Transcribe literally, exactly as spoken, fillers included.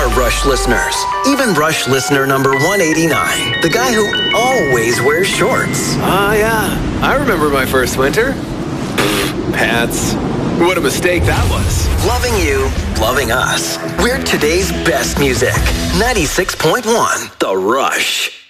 our Rush listeners. Even Rush listener number one eighty-nine, the guy who always wears shorts. Oh, yeah. I remember my first winter. Pants. What a mistake that was. Loving you, loving us. We're today's best music. ninety-six point one, The Rush.